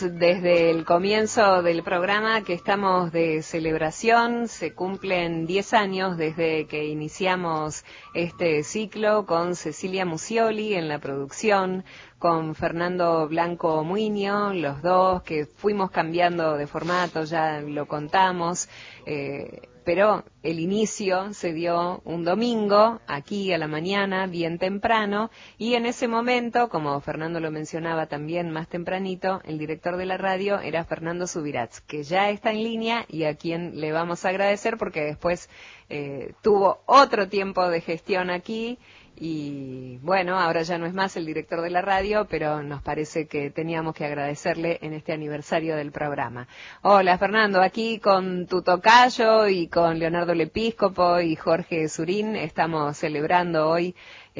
Desde el comienzo del programa que estamos de celebración, se cumplen 10 años desde que iniciamos este ciclo con Cecilia Musioli en la producción, con Fernando Blanco Muiño, los dos que fuimos cambiando de formato, ya lo contamos, pero el inicio se dio un domingo, aquí a la mañana, bien temprano, y en ese momento, como Fernando lo mencionaba también más tempranito, el director de la radio era Fernando Subirats, que ya está en línea y a quien le vamos a agradecer porque después tuvo otro tiempo de gestión aquí. Y bueno, ahora ya no es más el director de la radio, pero nos parece que teníamos que agradecerle en este aniversario del programa. Hola Fernando, aquí con tu tocayo y con Leonardo Lepíscopo y Jorge Surín estamos celebrando hoy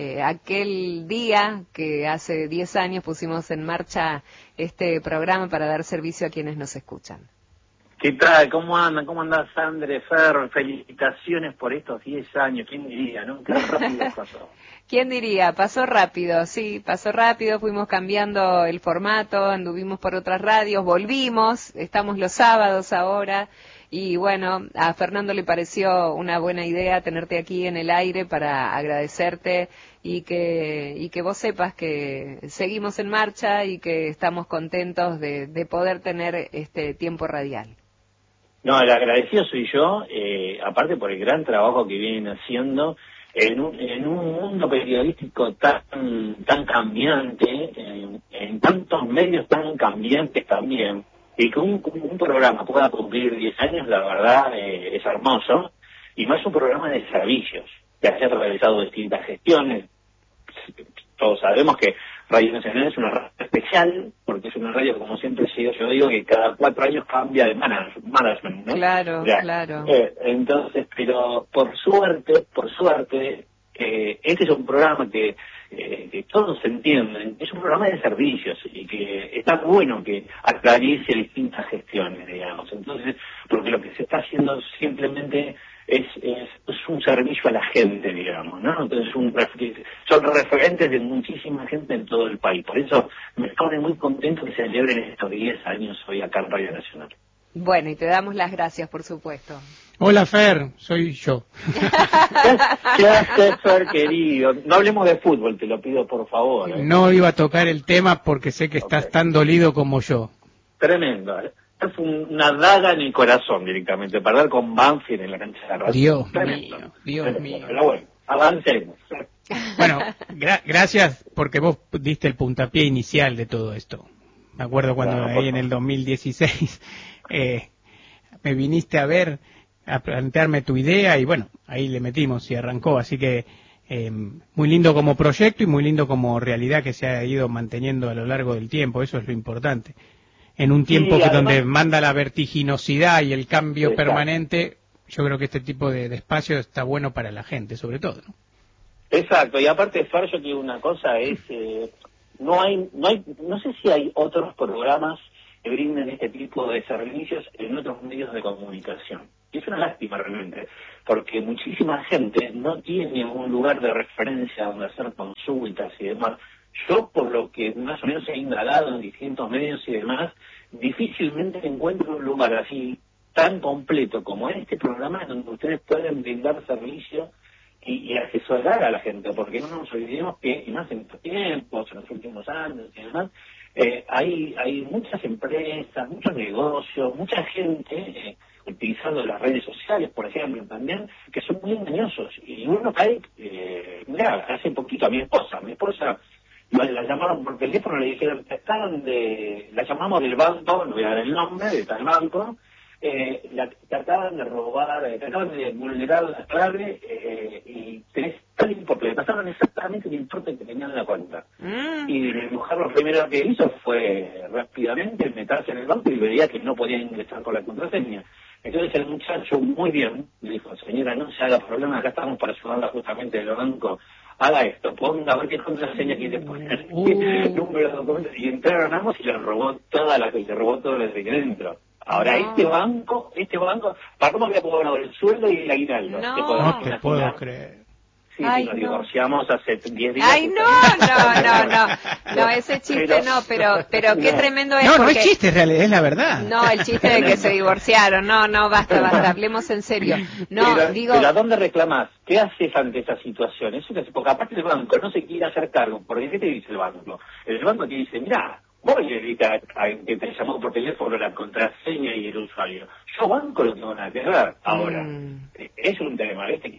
aquel día que hace 10 años pusimos en marcha este programa para dar servicio a quienes nos escuchan. ¿Qué tal? ¿Cómo andan? ¿Cómo andás, Sandre, Fer? Felicitaciones por estos 10 años. ¿Quién diría, no? Qué rápido pasó. ¿Quién diría? Pasó rápido, sí, pasó rápido, fuimos cambiando el formato, anduvimos por otras radios, volvimos, estamos los sábados ahora, y bueno, a Fernando le pareció una buena idea tenerte aquí en el aire para agradecerte y que vos sepas que seguimos en marcha y que estamos contentos de poder tener este tiempo radial. No, el agradecido soy yo, aparte por el gran trabajo que vienen haciendo en un mundo periodístico tan cambiante, en tantos medios tan cambiantes también, y que un programa pueda cumplir 10 años, la verdad, es hermoso, y más un programa de servicios, que haya realizado distintas gestiones. Todos sabemos que Radio Nacional es una radio especial, porque es una radio, como siempre yo digo, que cada 4 años cambia de management, ¿no? Claro, ya, claro. Entonces, pero por suerte, este es un programa que todos entienden, es un programa de servicios y que está bueno que aclarice distintas gestiones, digamos. Entonces, porque lo que se está haciendo simplemente es un servicio a la gente, digamos, ¿no? Entonces son referentes de muchísima gente en todo el país. Por eso me pone muy contento que se celebren estos 10 años hoy acá en Radio Nacional. Bueno, y te damos las gracias, por supuesto. Hola Fer, soy yo. ¿Qué haces, Fer, querido? No hablemos de fútbol, te lo pido por favor. No iba a tocar el tema porque sé que estás tan dolido como yo. Tremendo, ¿eh? Es una daga en el corazón directamente, perder con Banfield en la cancha de la radio. Dios mío. Pero bueno, avancemos. Bueno, gracias porque vos diste el puntapié inicial de todo esto. Me acuerdo cuando ahí en el 2016 me viniste a ver, a plantearme tu idea y bueno, ahí le metimos y arrancó. Así que muy lindo como proyecto y muy lindo como realidad que se ha ido manteniendo a lo largo del tiempo, eso es lo importante. En un tiempo que además, donde manda la vertiginosidad y el cambio permanente, yo creo que este tipo de espacio está bueno para la gente, sobre todo, ¿no? Exacto, y aparte, Fer, yo digo una cosa, no sé si hay otros programas que brinden este tipo de servicios en otros medios de comunicación. Y es una lástima realmente, porque muchísima gente no tiene un lugar de referencia donde hacer consultas y demás. Yo, por lo que más o menos he indagado en distintos medios y demás, difícilmente encuentro un lugar así tan completo como este programa donde ustedes pueden brindar servicio y asesorar a la gente, porque no nos olvidemos que, y más en estos tiempos, en los últimos años y demás, hay muchas empresas, muchos negocios, mucha gente utilizando las redes sociales, por ejemplo, también, que son muy engañosos. Y uno cae, mira, hace poquito a mi esposa la llamaron por teléfono, le dijeron, la llamamos del banco, no voy a dar el nombre, de tal banco, trataban de robar, trataban de vulnerar la clave y tenés tal importe, le pasaron exactamente el importe que tenían en la cuenta. Y la mujer lo primero que hizo fue rápidamente meterse en el banco y veía que no podía ingresar con la contraseña. Entonces el muchacho, muy bien, le dijo, señora, no se haga problema, acá estamos para ayudarla justamente del banco. Haga esto, ponga a ver qué contraseña quiere poner, número de documentos, y entraron ambos y le robó todo lo que dentro. Ahora, este banco, ¿para cómo había cobrado el sueldo y el aguinaldo? No te puedo creer. Sí, Ay, nos no. divorciamos hace 10 días. Ay, no, ese chiste no, pero qué tremendo es. No, porque... no es chiste, es la verdad. No, el chiste de que se divorciaron, no, basta, hablemos en serio. No, pero ¿a dónde reclamás? ¿Qué haces ante esa situación? Eso que, porque aparte el banco no se quiere hacer cargo, porque ¿qué te dice el banco? El banco te dice, mira, vos le dedicas a que te llamó por teléfono la contraseña y el usuario. Yo banco no tengo nada que ver. Ahora, es un tema, ¿viste?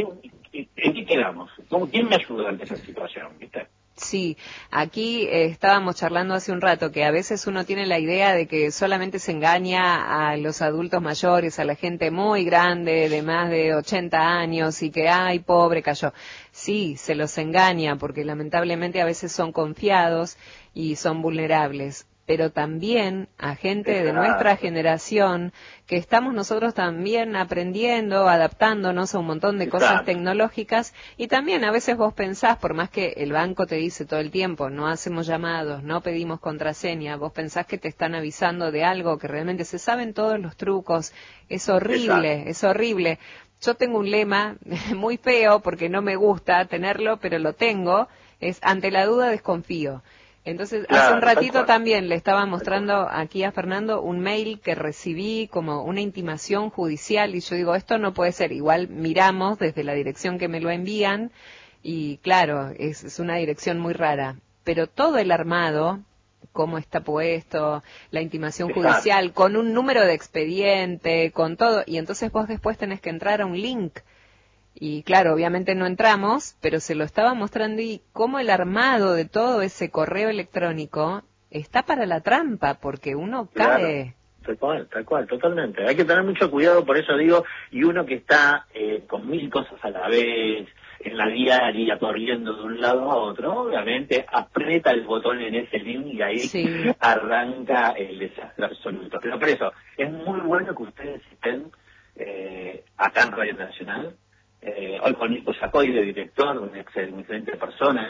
¿En qué quedamos? ¿Quién me ayuda ante esa situación? ¿Viste? Sí, aquí estábamos charlando hace un rato que a veces uno tiene la idea de que solamente se engaña a los adultos mayores, a la gente muy grande, de más de 80 años y que, ay, pobre, cayó. Sí, se los engaña porque lamentablemente a veces son confiados y son vulnerables, pero también a gente de nuestra generación que estamos nosotros también aprendiendo, adaptándonos a un montón de cosas tecnológicas y también a veces vos pensás, por más que el banco te dice todo el tiempo, no hacemos llamados, no pedimos contraseña, vos pensás que te están avisando de algo que realmente se saben todos los trucos, es horrible, es horrible. Yo tengo un lema muy feo porque no me gusta tenerlo, pero lo tengo, es ante la duda desconfío. Entonces, hace un ratito también le estaba mostrando aquí a Fernando un mail que recibí como una intimación judicial y yo digo, esto no puede ser. Igual miramos desde la dirección que me lo envían y claro, es una dirección muy rara. Pero todo el armado, cómo está puesto, la intimación judicial, con un número de expediente, con todo, y entonces vos después tenés que entrar a un link. Y claro, obviamente no entramos, pero se lo estaba mostrando y cómo el armado de todo ese correo electrónico está para la trampa, porque uno cae. Tal cual, totalmente. Hay que tener mucho cuidado, por eso digo, y uno que está con 1000 cosas a la vez, en la diaria, corriendo de un lado a otro, obviamente aprieta el botón en ese link y ahí arranca el desastre absoluto. Pero por eso, es muy bueno que ustedes estén acá en Radio Nacional, hoy con Nico Yacoy de director, una excelente persona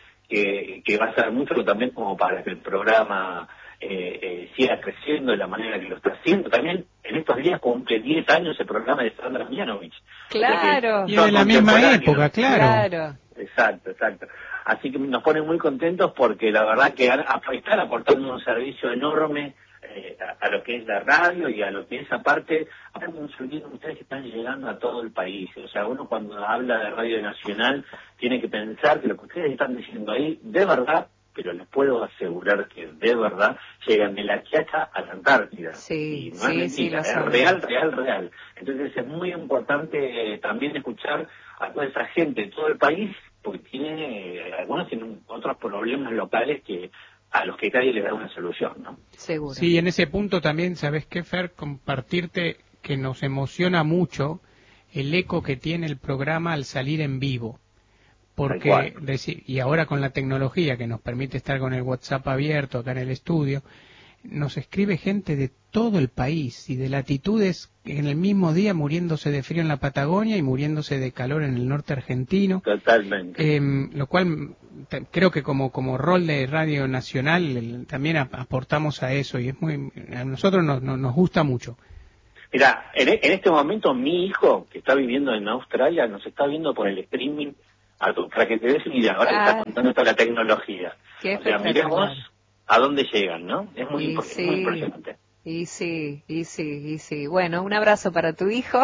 que va a hacer mucho también como para que el programa siga creciendo de la manera que lo está haciendo. También en estos días cumple 10 años el programa de Sandra Mianovich. Claro. Y de la misma época, claro. Exacto. Así que nos ponen muy contentos porque la verdad que están aportando un servicio enorme a lo que es la radio y a lo que es aparte ustedes que están llegando a todo el país. O sea, uno cuando habla de Radio Nacional tiene que pensar que lo que ustedes están diciendo ahí, de verdad, pero les puedo asegurar que de verdad llegan de la Quiaca a la Antártida. Sí, y no es mentira, es real. Entonces es muy importante también escuchar a toda esa gente de todo el país, porque algunos tienen otros problemas locales a los que nadie le da una solución, ¿no? Seguro. Sí, en ese punto también, ¿sabes qué, Fer? Compartirte que nos emociona mucho el eco que tiene el programa al salir en vivo. Porque, y ahora con la tecnología que nos permite estar con el WhatsApp abierto acá en el estudio, nos escribe gente de todo el país y de latitudes en el mismo día muriéndose de frío en la Patagonia y muriéndose de calor en el norte argentino. Totalmente. Lo cual creo que como rol de Radio Nacional también aportamos a eso y a nosotros nos gusta mucho. Mira, en este momento mi hijo, que está viviendo en Australia, nos está viendo por el streaming, para que te des una idea, ahora que está contando toda la tecnología. O sea, miremos a dónde llegan, ¿no? Es muy impresionante. Y sí. Bueno, un abrazo para tu hijo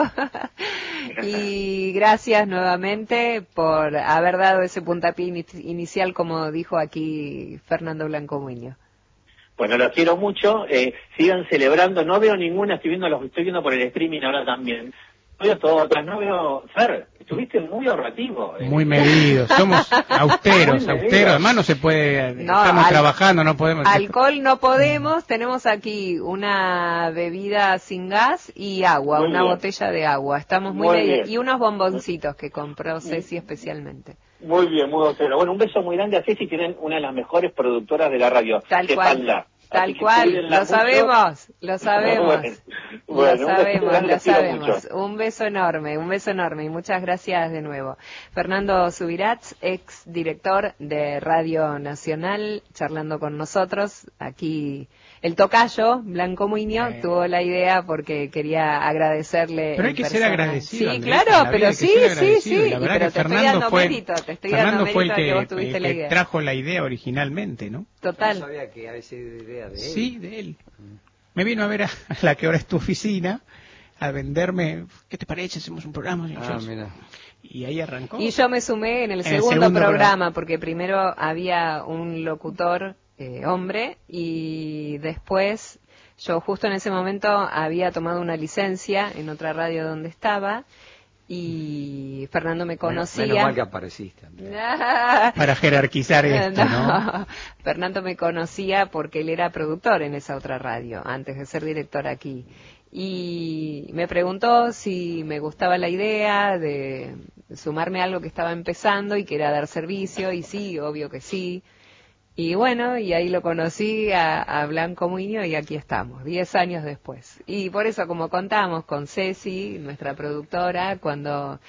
y gracias nuevamente por haber dado ese puntapié inicial, como dijo aquí Fernando Blanco Muñoz. Bueno, los quiero mucho, sigan celebrando, no veo ninguna, estoy viendo por el streaming ahora también. No veo, Fer, estuviste muy ahorrativo. Muy medidos, somos austeros, además no se puede, estamos trabajando, no podemos. Alcohol no podemos, tenemos aquí una bebida sin gas y agua, una botella de agua, estamos muy medidos, y unos bomboncitos que compró Ceci especialmente. Muy bien, muy austero. Bueno, un beso muy grande a Ceci, tienen una de las mejores productoras de la radio. Tal cual, lo sabemos. Bueno, lo sabemos. Un beso enorme y muchas gracias de nuevo. Fernando Subirats, ex director de Radio Nacional, charlando con nosotros. Aquí el tocayo, Blanco Muñoz, tuvo la idea porque quería agradecerle. Pero hay que ser agradecido. Sí, Andrés, claro, pero sí. La verdad que Fernando fue el que idea. Trajo la idea originalmente, ¿no? Total. Yo no sabía que había sido idea de él. Sí, de él. Me vino a ver a la que ahora es tu oficina, a venderme, ¿qué te parece? Hacemos un programa. Mira. Y ahí arrancó. Y yo me sumé en el segundo programa, porque primero había un locutor hombre, y después yo justo en ese momento había tomado una licencia en otra radio donde estaba, y Fernando me conocía. Menos mal que apareciste, para jerarquizar esto, ¿no? Fernando me conocía porque él era productor en esa otra radio, antes de ser director aquí. Y me preguntó si me gustaba la idea de sumarme a algo que estaba empezando y que era dar servicio, y sí, obvio que sí. Y bueno, y ahí lo conocí a Blanco Muñoz, y aquí estamos, 10 años después. Y por eso, como contamos con Ceci, nuestra productora, cuando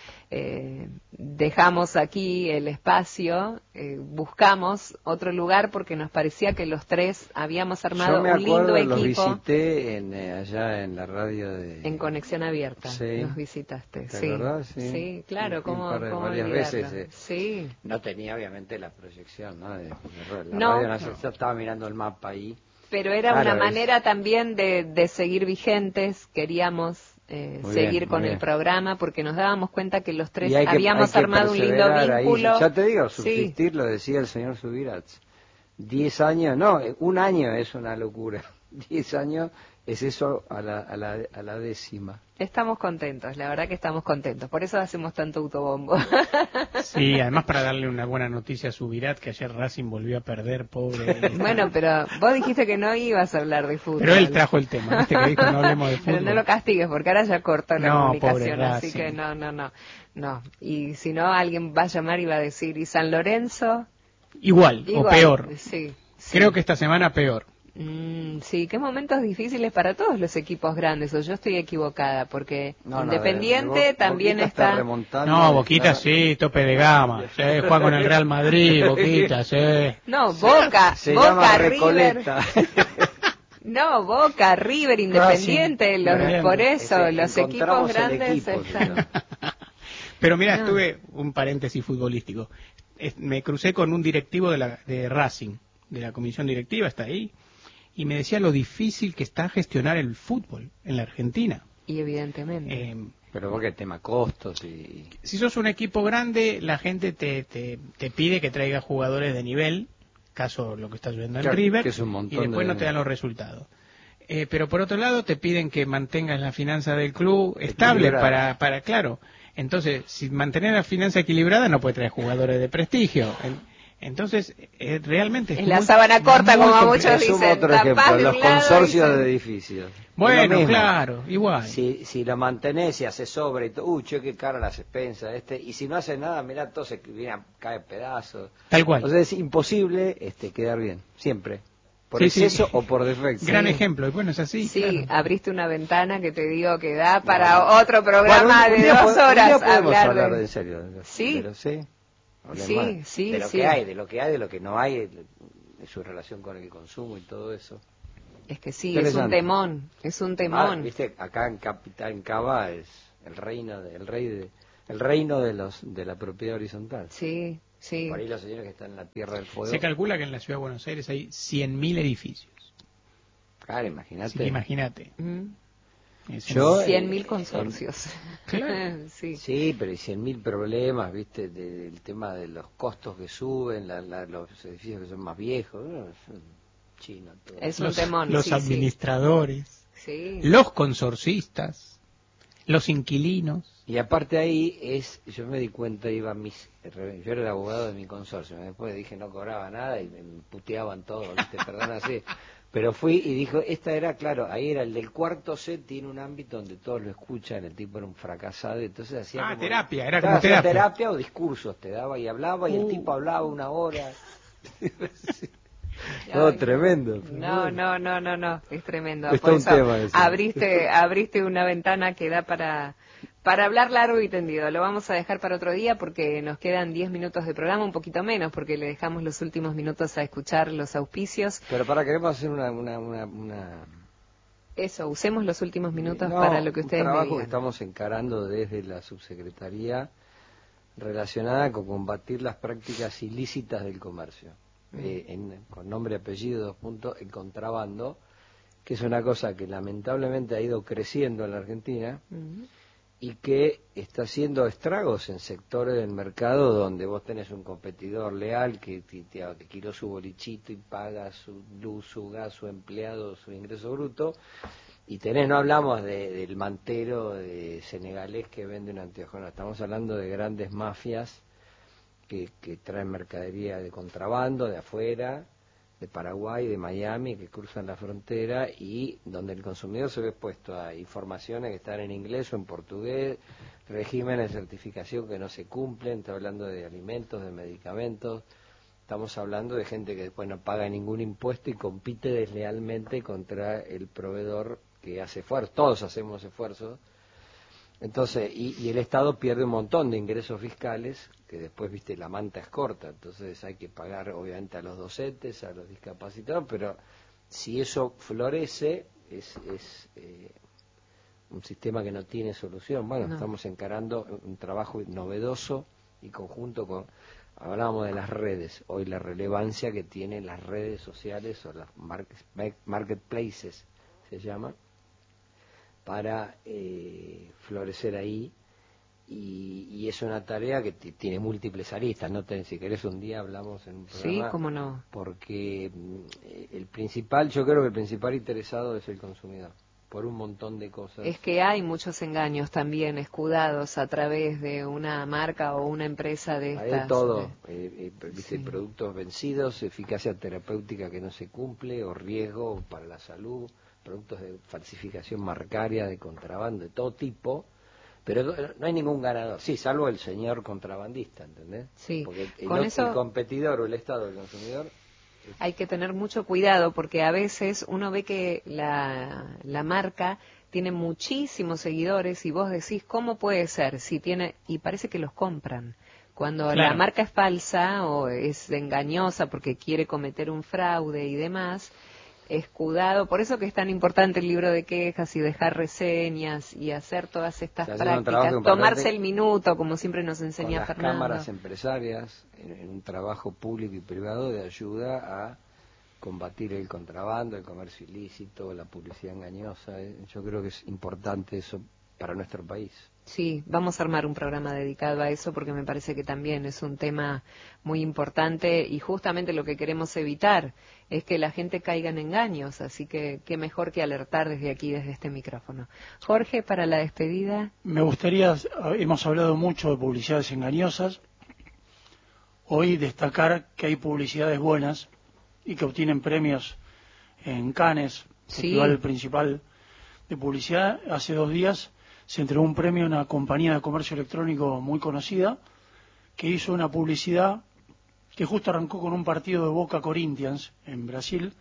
dejamos aquí el espacio, buscamos otro lugar porque nos parecía que los tres habíamos armado un lindo equipo. Los visité allá en la radio de... En Conexión Abierta, sí. Nos visitaste. ¿Te acordás? Sí, claro, ¿cómo varias olvidarlo? veces. Sí. No tenía obviamente la proyección, ¿no? No. Radio Nacional, yo estaba mirando el mapa ahí. Pero era una manera también de seguir vigentes, queríamos seguir con el programa, porque nos dábamos cuenta que los tres habíamos armado un lindo vínculo. Ahí. Ya te digo, subsistir, lo decía el señor Subirats. 10 años, no, un año es una locura. 10 años es eso a la décima. Estamos contentos, la verdad que estamos contentos, por eso hacemos tanto autobombo. Sí, además para darle una buena noticia a Subirats, que ayer Racing volvió a perder, pobre. Bueno, pero vos dijiste que no ibas a hablar de fútbol. Pero él trajo el tema, ¿viste? Que dijo no hablemos de fútbol. Pero no lo castigues, porque ahora ya cortó la comunicación, así Racing. que no. Y si no, alguien va a llamar y va a decir, ¿y San Lorenzo? Igual, o peor. Sí. Creo que esta semana peor. Sí, qué momentos difíciles para todos los equipos grandes, o yo estoy equivocada, porque Independiente también está... No, Boquita sí, tope de gama, juega con el Real Madrid, Boquita, sí. No, Boca River. No, Boca, River, Independiente, por eso, los equipos grandes están... Pero mira, estuve, un paréntesis futbolístico, me crucé con un directivo de Racing, de la comisión directiva, está ahí, y me decía lo difícil que está gestionar el fútbol en la Argentina. Y evidentemente. Pero porque el tema costos y... Si sos un equipo grande, la gente te pide que traiga jugadores de nivel, caso lo que está sucediendo en River, que es un montón y después no te dan los resultados. Pero por otro lado te piden que mantengas la finanza del club estable para claro. Entonces, si mantener la finanza equilibrada no puede traer jugadores de prestigio. Entonces, realmente... Es la sábana corta, como muchos dicen. Otro ejemplo, los consorcios de edificios. Bueno, claro, igual. Si lo mantenés y haces sobre y todo, che, qué cara las expensas, y si no haces nada, mirá, todo cae pedazos. Tal cual. O sea, es imposible quedar bien, siempre. Por exceso o por defecto. Gran ejemplo, y bueno, es así. Sí, claro. Abriste una ventana que te digo que da para otro programa de 2 horas. Hablar en serio. Sí. Pero sí. Sí, de lo que hay, de lo que hay, de lo que no hay, de su relación con el consumo y todo eso. Es que sí, es un temón. Viste, acá en Capitán Cava es el reino de la propiedad horizontal. Sí. Por ahí los señores que están en la Tierra del Fuego. Se calcula que en la ciudad de Buenos Aires hay 100.000 edificios. Claro, imagínate. Sí, imagínate. 100.000 consorcios. Claro. Sí, pero hay 100.000 problemas, ¿viste? Del tema de los costos que suben, los edificios que son más viejos. Chino, todo. Es un temón. Los administradores, sí. Los consorcistas, los inquilinos. Y aparte ahí yo me di cuenta, yo era el abogado de mi consorcio, después dije no cobraba nada y me puteaban todo, ¿viste? Perdón así. Pero fui y dijo, ahí era el del cuarto C, tiene un ámbito donde todos lo escuchan, el tipo era un fracasado, entonces hacía terapia, era como terapia o discursos te daba y hablaba y el tipo hablaba 1 hora. No, tremendo. No, es tremendo. Es Por un eso tema ese. abriste una ventana que da para hablar largo y tendido. Lo vamos a dejar para otro día porque nos quedan 10 minutos de programa, un poquito menos, porque le dejamos los últimos minutos a escuchar los auspicios. Pero queremos hacer una... Eso, usemos los últimos minutos para lo que ustedes me un trabajo digan. que estamos encarando desde la subsecretaría relacionada con combatir las prácticas ilícitas del comercio. Con nombre, apellido, 2 puntos, el contrabando, que es una cosa que lamentablemente ha ido creciendo en la Argentina y que está haciendo estragos en sectores del mercado donde vos tenés un competidor leal que alquiló su bolichito y paga su luz, su gas, su empleado, su ingreso bruto, y no hablamos del mantero de senegalés que vende un anteojo, no, estamos hablando de grandes mafias que traen mercadería de contrabando de afuera, de Paraguay, de Miami, que cruzan la frontera y donde el consumidor se ve expuesto a informaciones que están en inglés o en portugués, regímenes de certificación que no se cumplen, está hablando de alimentos, de medicamentos, estamos hablando de gente que después no paga ningún impuesto y compite deslealmente contra el proveedor que hace esfuerzo, todos hacemos esfuerzos. Entonces, y el Estado pierde un montón de ingresos fiscales, que después, viste, la manta es corta, entonces hay que pagar obviamente a los docentes, a los discapacitados, pero si eso florece, es un sistema que no tiene solución. Bueno, estamos encarando un trabajo novedoso y conjunto con... Hablábamos de las redes, hoy la relevancia que tienen las redes sociales o las marketplaces, se llama, para florecer ahí, y es una tarea que tiene múltiples aristas. Si querés un día hablamos en un programa. Sí, cómo no. Porque yo creo que el principal interesado es el consumidor, por un montón de cosas. Es que hay muchos engaños también escudados a través de una marca o una empresa de estas. Hay de todo, productos vencidos, eficacia terapéutica que no se cumple, o riesgo para la salud, productos de falsificación marcaria, de contrabando, de todo tipo, pero no hay ningún ganador, sí, salvo el señor contrabandista, ¿entendés? Sí. Porque el competidor o el Estado, el consumidor... Hay que tener mucho cuidado porque a veces uno ve que la marca tiene muchísimos seguidores y vos decís, ¿cómo puede ser? Si tiene, y parece que los compran. Cuando Claro. la marca es falsa o es engañosa porque quiere cometer un fraude y demás, escudado, por eso que es tan importante el libro de quejas y dejar reseñas y hacer todas estas prácticas, tomarse el minuto, como siempre nos enseña con las Fernando. cámaras empresarias, en un trabajo público y privado de ayuda a combatir el contrabando, el comercio ilícito, la publicidad engañosa. Yo creo que es importante eso para nuestro país. Sí, vamos a armar un programa dedicado a eso porque me parece que también es un tema muy importante y justamente lo que queremos evitar es que la gente caiga en engaños, así que qué mejor que alertar desde aquí, desde este micrófono. Jorge, para la despedida. Me gustaría, hemos hablado mucho de publicidades engañosas, hoy destacar que hay publicidades buenas y que obtienen premios en Cannes, festival principal de publicidad. Hace 2 días se entregó un premio a una compañía de comercio electrónico muy conocida que hizo una publicidad que justo arrancó con un partido de Boca Corinthians en Brasil.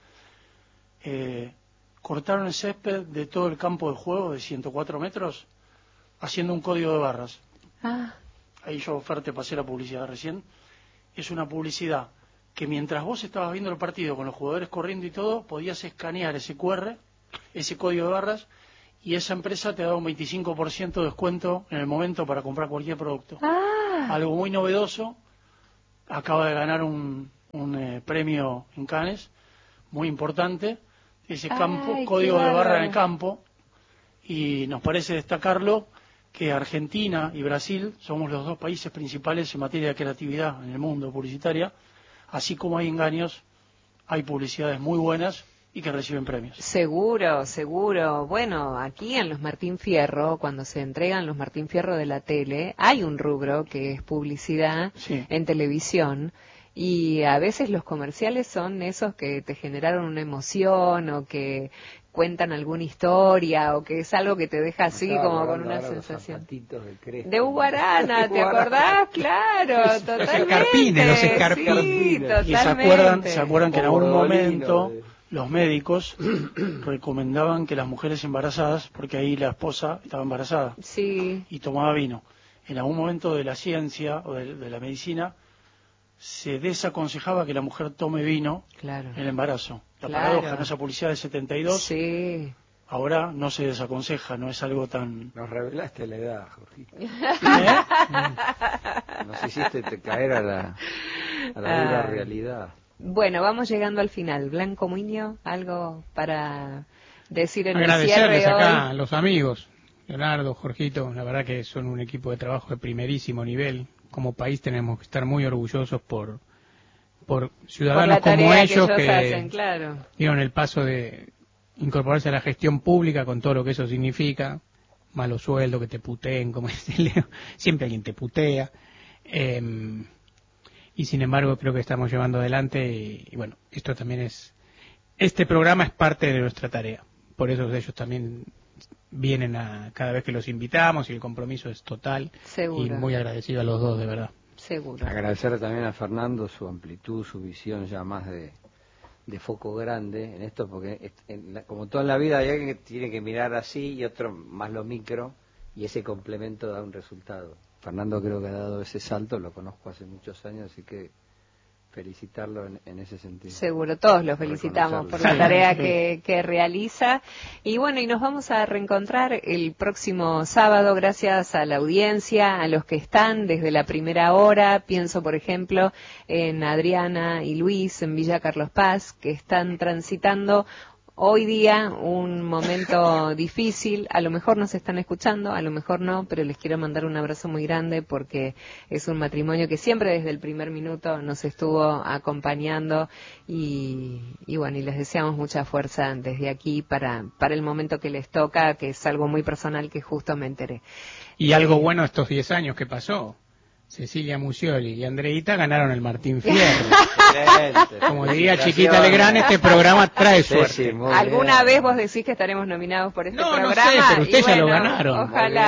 Cortaron el césped de todo el campo de juego de 104 metros haciendo un código de barras. Ahí yo, Fer, te pasé la publicidad recién. Es una publicidad que mientras vos estabas viendo el partido con los jugadores corriendo y todo, podías escanear ese QR, ese código de barras, y esa empresa te da un 25% de descuento en el momento para comprar cualquier producto. Algo muy novedoso. Acaba de ganar un premio en Cannes, muy importante, ese código de barra en el campo, y nos parece destacarlo que Argentina y Brasil somos los 2 países principales en materia de creatividad en el mundo publicitaria. Así como hay engaños, hay publicidades muy buenas y que reciben premios. Seguro, seguro. Bueno, aquí en los Martín Fierro, cuando se entregan los Martín Fierro de la tele, hay un rubro que es publicidad en televisión. Y a veces los comerciales son esos que te generaron una emoción o que cuentan alguna historia o que es algo que te deja así como con una sensación. De Hugo Arana, ¿te acordás? Claro, totalmente. Los escarpines. Sí, totalmente. Y se acuerdan que en algún momento los médicos recomendaban que las mujeres embarazadas, porque ahí la esposa estaba embarazada y tomaba vino. En algún momento de la ciencia o de la medicina se desaconsejaba que la mujer tome vino en el embarazo. La paradoja en esa publicidad del 72, ahora no se desaconseja, no es algo tan... Nos revelaste la edad, Jorgito. Nos hiciste caer a la dura realidad. Bueno, vamos llegando al final. Blanco Muñoz, algo para decir en el cierre agradecerles acá hoy. a los amigos, Leonardo, Jorgito, la verdad que son un equipo de trabajo de primerísimo nivel. Como país tenemos que estar muy orgullosos por ciudadanos como ellos que hacen, claro, dieron el paso de incorporarse a la gestión pública con todo lo que eso significa. Malo sueldo, que te puteen, como dice Leo, siempre alguien te putea. Y sin embargo creo que estamos llevando adelante y bueno, esto también este programa es parte de nuestra tarea, por eso ellos también vienen cada vez que los invitamos y el compromiso es total. Seguro. Y muy agradecido a los dos, de verdad. Seguro. Agradecer también a Fernando su amplitud, su visión ya más de foco grande en esto, porque como toda la vida hay alguien que tiene que mirar así y otro más lo micro, y ese complemento da un resultado. Fernando creo que ha dado ese salto, lo conozco hace muchos años, así que felicitarlo en ese sentido. Seguro, todos lo felicitamos por la tarea que realiza. Y bueno, y nos vamos a reencontrar el próximo sábado, gracias a la audiencia, a los que están desde la primera hora. Pienso, por ejemplo, en Adriana y Luis en Villa Carlos Paz, que están transitando hoy día un momento difícil. A lo mejor nos están escuchando, a lo mejor no, pero les quiero mandar un abrazo muy grande porque es un matrimonio que siempre desde el primer minuto nos estuvo acompañando y bueno, y les deseamos mucha fuerza desde aquí para el momento que les toca, que es algo muy personal que justo me enteré. Y algo bueno estos 10 años que pasó. Cecilia Musioli y Andreita ganaron el Martín Fierro. Como diría Chiquita Legrand, este programa trae suerte. ¿Alguna vez vos decís que estaremos nominados por este programa? No sé, pero ustedes ya lo ganaron.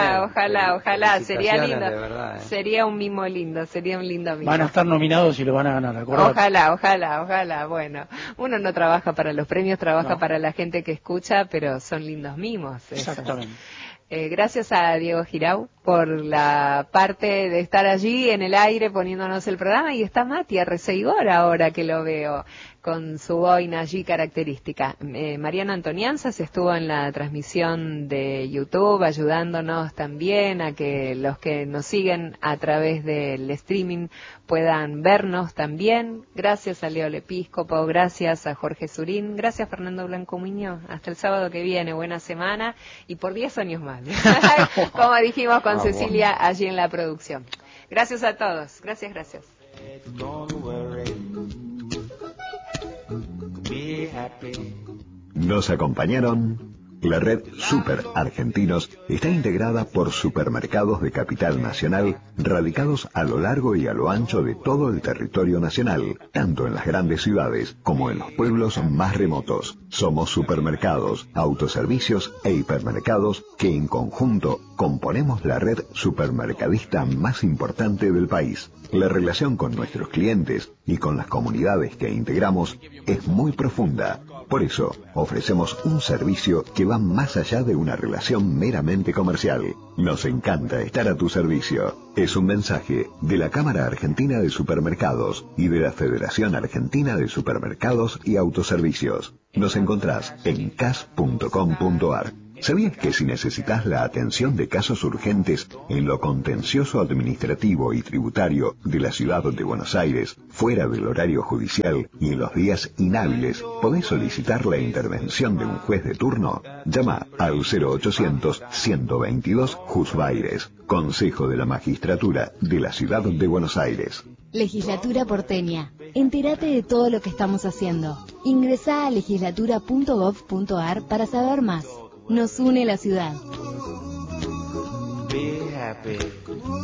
Ojalá, sería lindo. Verdad, sería un mimo lindo, sería un lindo mimo. Van a estar nominados y lo van a ganar, acordate. Ojalá. Bueno, uno no trabaja para los premios, trabaja para la gente que escucha, pero son lindos mimos. Exactamente. Gracias a Diego Girau por la parte de estar allí en el aire poniéndonos el programa, y está Mati Arreceigor ahora que lo veo con su boina allí característica. Mariana Antonianzas estuvo en la transmisión de YouTube ayudándonos también a que los que nos siguen a través del streaming puedan vernos también. Gracias a Leo Lepíscopo, gracias a Jorge Surín, gracias Fernando Blanco Muñoz. Hasta el sábado que viene, buena semana y por 10 años más, como dijimos con Cecilia allí en la producción. Gracias a todos, gracias. Nos acompañaron. La red Super Argentinos está integrada por supermercados de capital nacional radicados a lo largo y a lo ancho de todo el territorio nacional, tanto en las grandes ciudades como en los pueblos más remotos. Somos supermercados, autoservicios e hipermercados que en conjunto componemos la red supermercadista más importante del país. La relación con nuestros clientes y con las comunidades que integramos es muy profunda. Por eso, ofrecemos un servicio que va más allá de una relación meramente comercial. Nos encanta estar a tu servicio. Es un mensaje de la Cámara Argentina de Supermercados y de la Federación Argentina de Supermercados y Autoservicios. Nos encontrás en cas.com.ar. ¿Sabías que si necesitas la atención de casos urgentes en lo contencioso administrativo y tributario de la ciudad de Buenos Aires, fuera del horario judicial y en los días inhábiles, podés solicitar la intervención de un juez de turno? Llama al 0800-122 Juzbaires, Consejo de la Magistratura de la ciudad de Buenos Aires. Legislatura porteña. Entérate de todo lo que estamos haciendo. Ingresá a legislatura.gov.ar para saber más. Nos une la ciudad.